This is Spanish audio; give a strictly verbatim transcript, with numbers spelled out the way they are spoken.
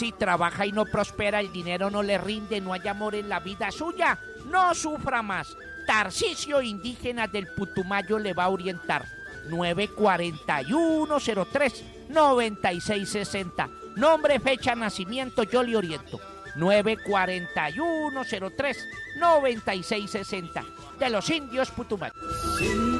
Si trabaja y no prospera, el dinero no le rinde, no hay amor en la vida suya, no sufra más. Tarcisio Indígena del Putumayo le va a orientar. nueve cuatro uno cero tres nueve seis seis cero. Nombre, fecha, nacimiento, yo le oriento. nueve cuatro uno cero tres nueve seis seis cero. De los indios Putumayo.